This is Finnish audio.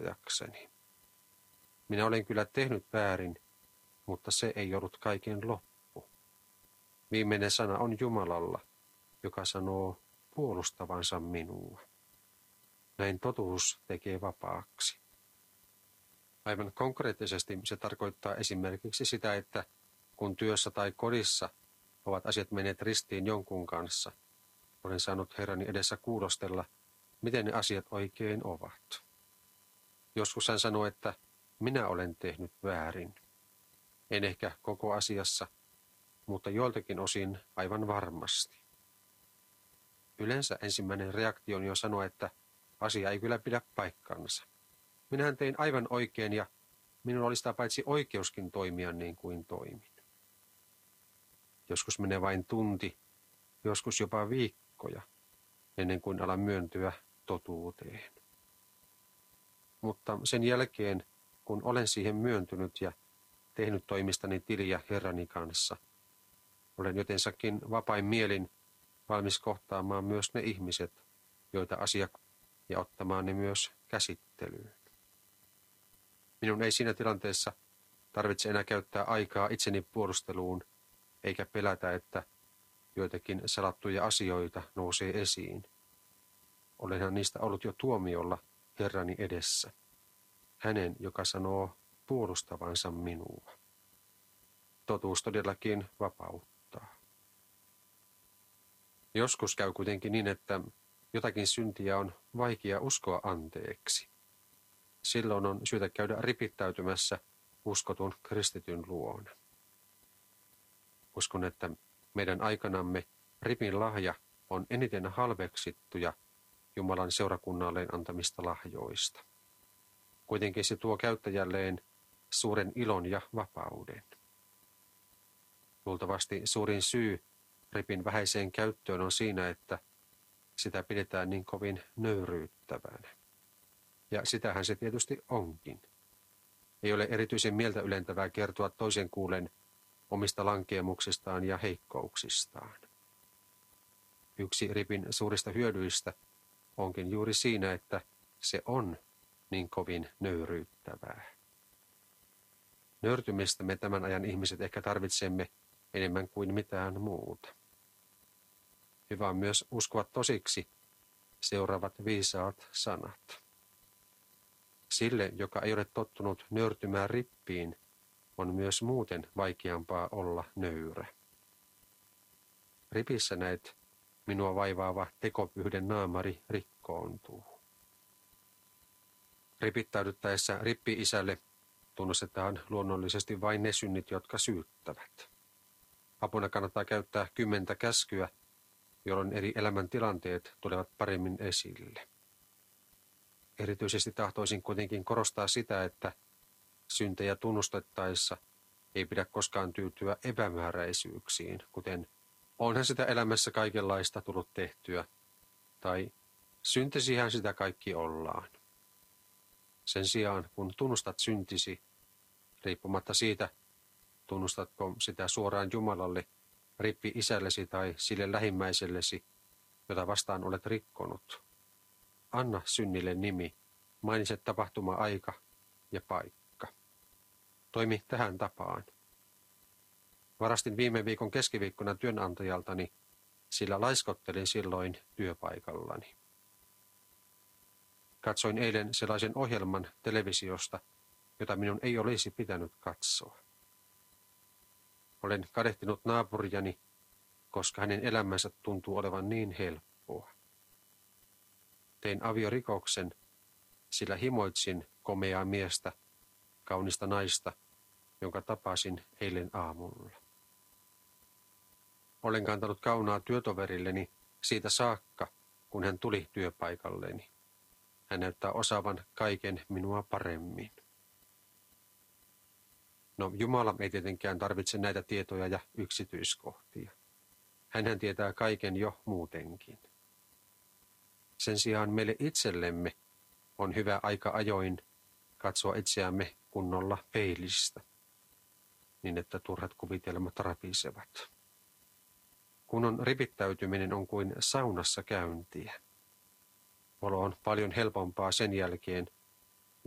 puolustajakseni. Minä olen kyllä tehnyt väärin, mutta se ei ollut kaiken loppu. Viimeinen sana on Jumalalla, joka sanoo puolustavansa minua. Näin totuus tekee vapaaksi. Aivan konkreettisesti se tarkoittaa esimerkiksi sitä, että kun työssä tai kodissa ovat asiat menneet ristiin jonkun kanssa, olen saanut Herrani edessä kuulostella, miten ne asiat oikein ovat. Joskus hän sanoo, että minä olen tehnyt väärin. En ehkä koko asiassa, mutta joiltakin osin aivan varmasti. Yleensä ensimmäinen reaktio on jo sanoa, että asia ei kyllä pidä paikkansa. Minähän tein aivan oikein ja minulla oli sitä paitsi oikeuskin toimia niin kuin toimin. Joskus menee vain tunti, joskus jopa viikkoja, ennen kuin alan myöntyä totuuteen. Mutta sen jälkeen, kun olen siihen myöntynyt ja tehnyt toimistani tiliä Herrani kanssa, olen jotensakin vapain mielin valmis kohtaamaan myös ne ihmiset, joita asia ja ottamaan ne myös käsittelyyn. Minun ei siinä tilanteessa tarvitse enää käyttää aikaa itseni puolusteluun, eikä pelätä, että joitakin salattuja asioita nousee esiin. Olenhan niistä ollut jo tuomiolla Herrani edessä. Hänen, joka sanoo puolustavansa minua. Totuus todellakin vapauttaa. Joskus käy kuitenkin niin, että jotakin syntiä on vaikea uskoa anteeksi. Silloin on syytä käydä ripittäytymässä uskotun kristityn luona. Uskon, että meidän aikanamme ripin lahja on eniten halveksittuja Jumalan seurakunnalleen antamista lahjoista. Kuitenkin se tuo käyttäjälleen suuren ilon ja vapauden. Luultavasti suurin syy ripin vähäiseen käyttöön on siinä, että sitä pidetään niin kovin nöyryyttävänä. Ja sitähän se tietysti onkin. Ei ole erityisen mieltä ylentävää kertoa toisen kuulen omista lankeemuksistaan ja heikkouksistaan. Yksi ripin suurista hyödyistä onkin juuri siinä, että se on niin kovin nöyryyttävää. Nöyrtymistä me tämän ajan ihmiset ehkä tarvitsemme enemmän kuin mitään muuta. Hyvä on myös uskoa tosiksi seuraavat viisaat sanat. Sille, joka ei ole tottunut nöyrtymään rippiin, on myös muuten vaikeampaa olla nöyrä. Ripissä näet minua vaivaava tekopyhden naamari rikkoontuu. Ripittäydyttäessä rippi-isälle tunnustetaan luonnollisesti vain ne synnit, jotka syyttävät. Apuna kannattaa käyttää 10 käskyä, jolloin eri elämäntilanteet tulevat paremmin esille. Erityisesti tahtoisin kuitenkin korostaa sitä, että syntejä tunnustettaessa ei pidä koskaan tyytyä epämääräisyyksiin, kuten onhan sitä elämässä kaikenlaista tullut tehtyä, tai syntisihän sitä kaikki ollaan. Sen sijaan, kun tunnustat syntisi, riippumatta siitä, tunnustatko sitä suoraan Jumalalle, rippi-isällesi tai sille lähimmäisellesi, jota vastaan olet rikkonut. Anna synnille nimi, mainitse tapahtuma-aika ja paikka. Toimi tähän tapaan. Varastin viime viikon keskiviikkona työnantajaltani, sillä laiskottelin silloin työpaikallani. Katsoin eilen sellaisen ohjelman televisiosta, jota minun ei olisi pitänyt katsoa. Olen kadehtinut naapuriani, koska hänen elämänsä tuntuu olevan niin helppoa. Tein aviorikoksen, sillä himoitsin komeaa miestä, kaunista naista, jonka tapasin eilen aamulla. Olen kantanut kaunaa työtoverilleni siitä saakka, kun hän tuli työpaikalleni. Hän näyttää osaavan kaiken minua paremmin. No, Jumala ei tietenkään tarvitse näitä tietoja ja yksityiskohtia. Hänhän tietää kaiken jo muutenkin. Sen sijaan meille itsellemme on hyvä aika ajoin katsoa itseämme kunnolla peilistä, niin että turhat kuvitelmat rapisevat. Kunnon ripittäytyminen on kuin saunassa käyntiä. Olo on paljon helpompaa sen jälkeen,